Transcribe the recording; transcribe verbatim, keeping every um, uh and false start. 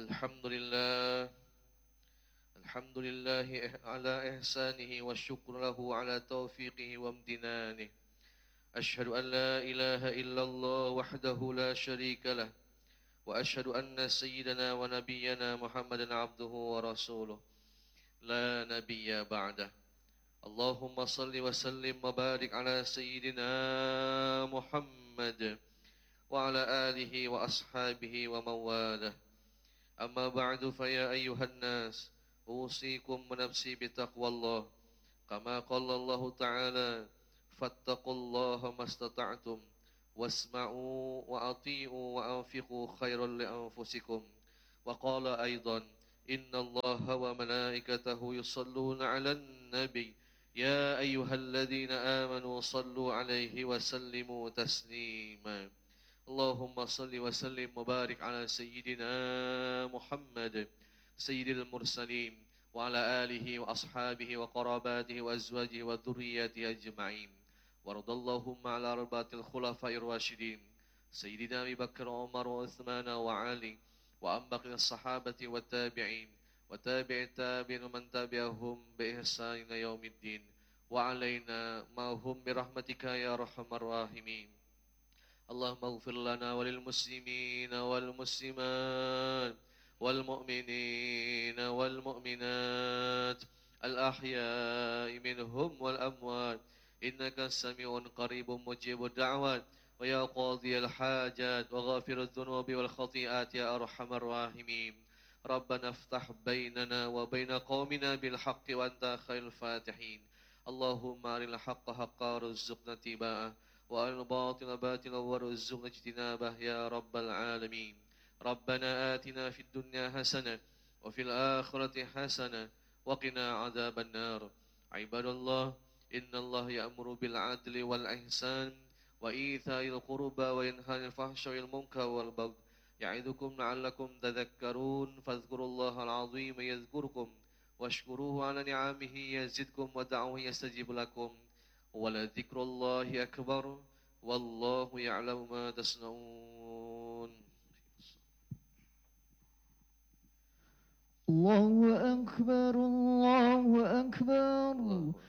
الحمد لله الحمد لله على إحسانه والشكر له على توفيقه وامتنانه. أشهد أن لا إله إلا الله وحده لا شريك له، وأشهد أن سيدنا ونبينا محمدا عبده ورسوله لا نبي بعده. اللهم صل وسلم وبارك على سيدنا محمد وعلى آله وأصحابه ومن والاه. أما بعد، فيا أيها الناس، أوصيكم ونفسي بتقوى الله، كما قال الله تعالى: فاتقوا الله ما استطعتم واسمعوا وأطيعوا وأنفقوا خيرا لأنفسكم. وقال أيضا: إن الله وملائكته يصلون على النبي يا أيها الذين آمنوا صلوا عليه وسلموا تسليما. اللهم صل وسلم وبارك على سيدنا محمد سيد المرسلين وعلى آله وأصحابه وقراباته وأزواجه وذرياته أجمعين. وارض اللهم على أربعة الخلفاء الراشدين سيدنا أبي بكر وعمر وعثمان وعلي، وعن باقي الصحابة والتابعين وتابع التابعين ومن تبعهم بإحسان إلى يوم الدين، وعلينا معهم برحمتك يا أرحم الراحمين. اللهم اغفر لنا وللمسلمين والمسلمات والمؤمنين والمؤمنات الأحياء منهم والأموات، إنك سميع قريب مجيب الدعوات، ويا قاضي الحاجات وغافر الذنوب والخطيئات يا أرحم الراحمين. ربنا افتح بيننا وبين قومنا بالحق وأنت خير الفاتحين. اللهم أرنا الحق حقا وارزقنا اتباعه، وأرنا الباطل باطلا وارزقنا اجتنابه يا رب العالمين. ربنا آتنا في الدنيا حسنة وفي الآخرة حسنة وقنا عذاب النار. عباد الله، إن الله يأمر بالعدل والإحسان وإيتاء القربى وينهى عن الفحشاء والمنكر والبغي، يعظكم لعلكم تذكرون. فاذكروا الله العظيم يذكركم، واشكروه على نعمه يزدكم، ودعوه يستجيب لكم، ولذكر الله أكبر والله يعلم ما تصنعون. الله أكبر الله أكبر.